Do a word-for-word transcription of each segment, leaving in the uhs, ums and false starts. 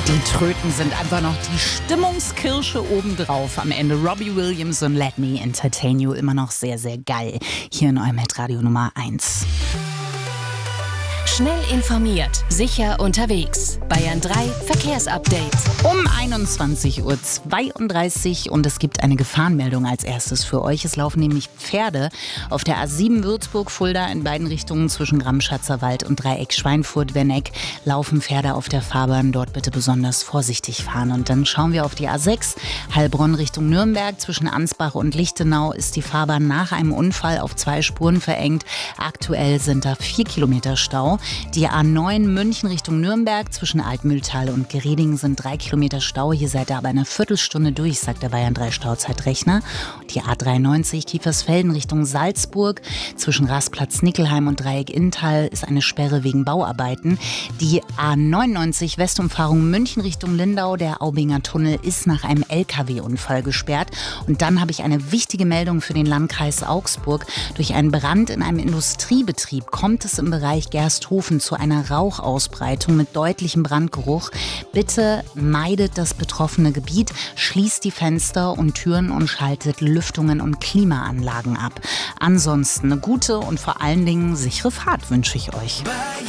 Die Tröten sind einfach noch die Stimmungskirsche obendrauf. Am Ende Robbie Williams und Let Me Entertain You, immer noch sehr, sehr geil. Hier in eurem Hitradio Nummer eins. Schnell informiert, sicher unterwegs. Bayern drei Verkehrsupdate. Um einundzwanzig Uhr zweiunddreißig und es gibt eine Gefahrenmeldung als erstes für euch. Es laufen nämlich Pferde auf der A sieben Würzburg-Fulda in beiden Richtungen zwischen Gramschatzer Wald und Dreieck Schweinfurt-Wenneck. Laufen Pferde auf der Fahrbahn, dort bitte besonders vorsichtig fahren. Und dann schauen wir auf die A sechs, Heilbronn Richtung Nürnberg. Zwischen Ansbach und Lichtenau ist die Fahrbahn nach einem Unfall auf zwei Spuren verengt. Aktuell sind da vier Kilometer Stau. Die A neun München Richtung Nürnberg zwischen Altmühltal und Gereding sind drei Kilometer Stau. Hier seid ihr aber eine Viertelstunde durch, sagt der Bayern drei Stauzeitrechner. Die A dreiundneunzig Kiefersfelden Richtung Salzburg zwischen Rastplatz Nickelheim und Dreieck Inntal ist eine Sperre wegen Bauarbeiten. Die A neunundneunzig Westumfahrung München Richtung Lindau, der Aubinger Tunnel ist nach einem L K W-Unfall gesperrt. Und dann habe ich eine wichtige Meldung für den Landkreis Augsburg. Durch einen Brand in einem Industriebetrieb kommt es im Bereich Gersthofen zu einer Rauchausbreitung mit deutlichem Brandgeruch. Bitte meidet das betroffene Gebiet, schließt die Fenster und Türen und schaltet Lüftungen und Klimaanlagen ab. Ansonsten eine gute und vor allen Dingen sichere Fahrt wünsche ich euch.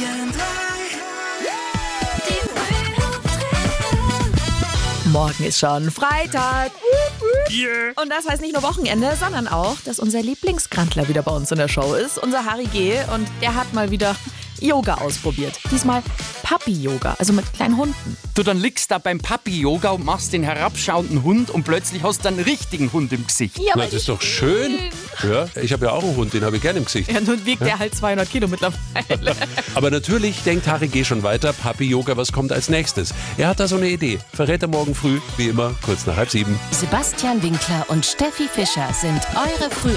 Morgen ist schon Freitag. Yeah. Und das heißt nicht nur Wochenende, sondern auch, dass unser Lieblingskrantler wieder bei uns in der Show ist. Unser Harry G. Und der hat mal wieder Yoga ausprobiert. Diesmal Papi-Yoga, also mit kleinen Hunden. Du, dann liegst da beim Papi-Yoga und machst den herabschauenden Hund und plötzlich hast du einen richtigen Hund im Gesicht. Ja, Na, das ist doch schön. Ja, ich habe ja auch einen Hund, den habe ich gerne im Gesicht. Ja, nun wiegt ja. der halt zweihundert Kilo mittlerweile. Aber natürlich denkt Harry G. schon weiter. Papi-Yoga, was kommt als nächstes? Er hat da so eine Idee. Verrät er morgen früh, wie immer, kurz nach halb sieben. Sebastian Winkler und Steffi Fischer sind eure Früh